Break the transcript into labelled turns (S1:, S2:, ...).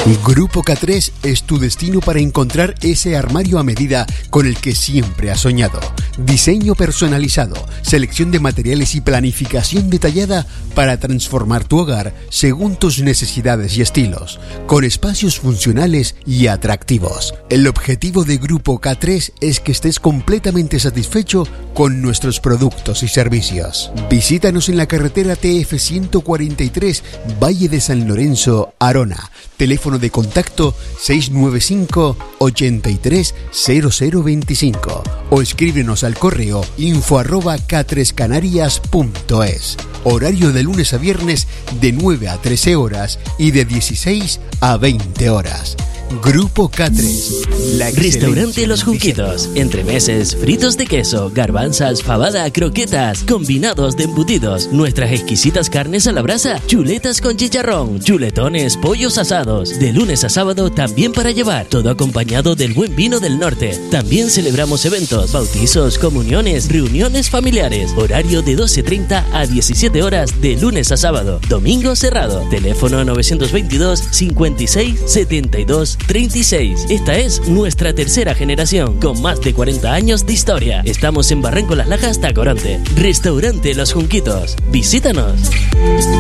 S1: Grupo K3 es tu destino para encontrar ese armario a medida con el que siempre has soñado. Diseño personalizado, selección de materiales y planificación detallada para transformar tu hogar según tus necesidades y estilos, con espacios funcionales y atractivos. El objetivo de Grupo K3 es que estés completamente satisfecho con nuestros productos y servicios. Visítanos en la carretera TF 143, Valle de San Lorenzo, Arona. Teléfono de contacto 695 83 0025 o escríbenos al correo info@k3canarias.es. Horario de lunes a viernes de 9 a 13 horas y de 16 a 20 horas. Grupo K3.
S2: Restaurante Los Junquitos. Entremeses, fritos de queso, garbanzas, fabada, croquetas, combinados de embutidos, nuestras exquisitas carnes a la brasa, chuletas con chicharrón, chuletones, pollos asados. De lunes a sábado también para llevar, todo acompañado del buen vino del norte. También celebramos eventos, bautizos, comuniones, reuniones familiares. Horario de 12:30 a 17 horas de lunes a sábado. Domingo cerrado. Teléfono 922 56 72 36. Esta es nuestra tercera generación, con más de 40 años de historia. Estamos en Barranco Las Lajas, Tacoronte. Restaurante Los Junquitos. Visítanos.